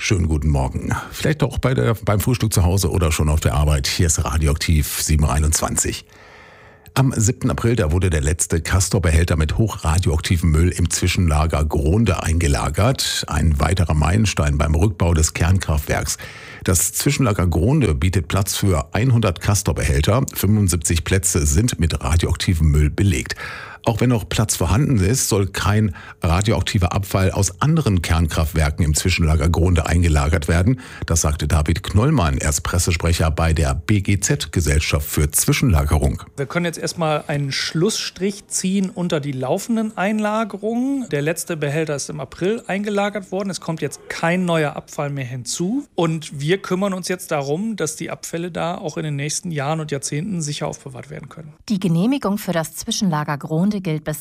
Schönen guten Morgen. Vielleicht auch beim Frühstück zu Hause oder schon auf der Arbeit. Hier ist Radioaktiv 721. Am 7. April, da wurde der letzte Castor-Behälter mit hochradioaktivem Müll im Zwischenlager Gronde eingelagert. Ein weiterer Meilenstein beim Rückbau des Kernkraftwerks. Das Zwischenlager Gronde bietet Platz für 100 Castor-Behälter. 75 Plätze sind mit radioaktivem Müll belegt. Auch wenn noch Platz vorhanden ist, soll kein radioaktiver Abfall aus anderen Kernkraftwerken im Zwischenlager Gronde eingelagert werden. Das sagte David Knollmann, er ist Pressesprecher bei der BGZ, Gesellschaft für Zwischenlagerung. Wir können jetzt erstmal einen Schlussstrich ziehen unter die laufenden Einlagerungen. Der letzte Behälter ist im April eingelagert worden. Es kommt jetzt kein neuer Abfall mehr hinzu. Und wir kümmern uns jetzt darum, dass die Abfälle da auch in den nächsten Jahren und Jahrzehnten sicher aufbewahrt werden können. Die Genehmigung für das Zwischenlager Gronde gilt bis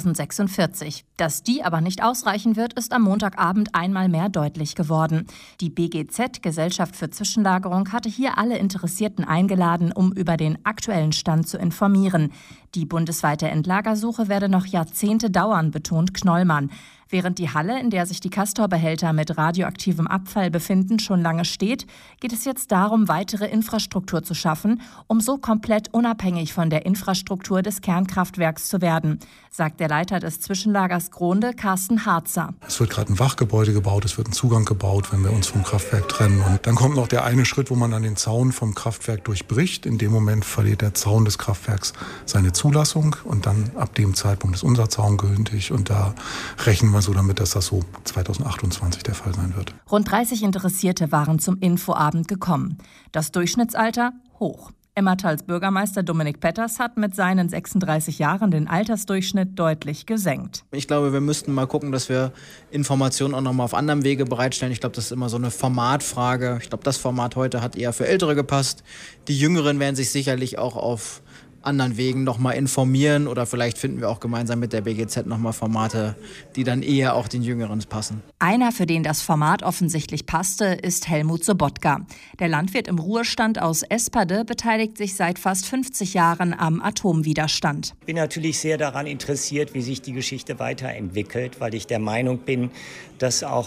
2046. Dass die aber nicht ausreichen wird, ist am Montagabend einmal mehr deutlich geworden. Die BGZ, Gesellschaft für Zwischenlagerung, hatte hier alle Interessierten eingeladen, um über den aktuellen Stand zu informieren. Die bundesweite Endlagersuche werde noch Jahrzehnte dauern, betont Knollmann. Während die Halle, in der sich die Castor-Behälter mit radioaktivem Abfall befinden, schon lange steht, geht es jetzt darum, weitere Infrastruktur zu schaffen, um so komplett unabhängig von der Infrastruktur des Kernkraftwerks zu werden, sagt der Leiter des Zwischenlagers Gronde, Carsten Harzer. Es wird gerade ein Wachgebäude gebaut, es wird ein Zugang gebaut, wenn wir uns vom Kraftwerk trennen. Und dann kommt noch der eine Schritt, wo man dann den Zaun vom Kraftwerk durchbricht. In dem Moment verliert der Zaun des Kraftwerks seine Zulassung und dann ab dem Zeitpunkt ist unser Zaun gültig und da rechnen wir so damit, dass das so 2028 der Fall sein wird. Rund 30 Interessierte waren zum Infoabend gekommen. Das Durchschnittsalter hoch. Emmertals Bürgermeister Dominik Petters hat mit seinen 36 Jahren den Altersdurchschnitt deutlich gesenkt. Ich glaube, wir müssten mal gucken, dass wir Informationen auch noch mal auf anderem Wege bereitstellen. Ich glaube, das ist immer so eine Formatfrage. Ich glaube, das Format heute hat eher für Ältere gepasst. Die Jüngeren werden sich sicherlich auch auf anderen Wegen nochmal informieren oder vielleicht finden wir auch gemeinsam mit der BGZ nochmal Formate, die dann eher auch den Jüngeren passen. Einer, für den das Format offensichtlich passte, ist Helmut Sobotka. Der Landwirt im Ruhestand aus Esperde beteiligt sich seit fast 50 Jahren am Atomwiderstand. Ich bin natürlich sehr daran interessiert, wie sich die Geschichte weiterentwickelt, weil ich der Meinung bin, dass auch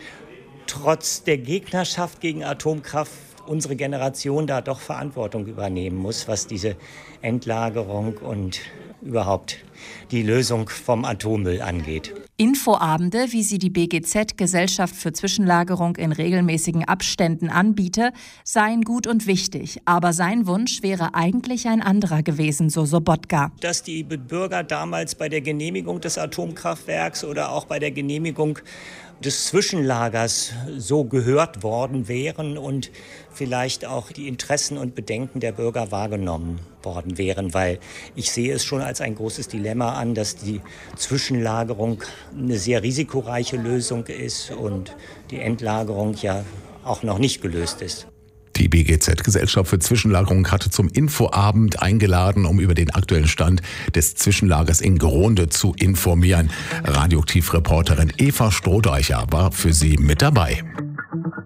trotz der Gegnerschaft gegen Atomkraft unsere Generation da doch Verantwortung übernehmen muss, was diese Endlagerung und überhaupt die Lösung vom Atommüll angeht. Infoabende, wie sie die BGZ, Gesellschaft für Zwischenlagerung, in regelmäßigen Abständen anbiete, seien gut und wichtig. Aber sein Wunsch wäre eigentlich ein anderer gewesen, so Sobotka. Dass die Bürger damals bei der Genehmigung des Atomkraftwerks oder auch bei der Genehmigung des Zwischenlagers so gehört worden wären und vielleicht auch die Interessen und Bedenken der Bürger wahrgenommen worden wären, weil ich sehe es schon als ein großes Dilemma an, dass die Zwischenlagerung eine sehr risikoreiche Lösung ist und die Endlagerung ja auch noch nicht gelöst ist. Die BGZ, Gesellschaft für Zwischenlagerung, hatte zum Infoabend eingeladen, um über den aktuellen Stand des Zwischenlagers in Gronde zu informieren. Radioaktiv-Reporterin Eva Strohdeicher war für Sie mit dabei.